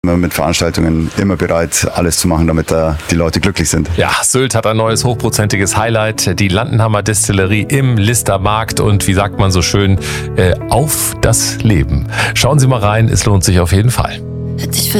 Mit Veranstaltungen immer bereit, alles zu machen, damit die Leute glücklich sind. Ja, Sylt hat ein neues hochprozentiges Highlight, die Landenhammer Distillerie im Listermarkt und wie sagt man so schön, auf das Leben. Schauen Sie mal rein, es lohnt sich auf jeden Fall.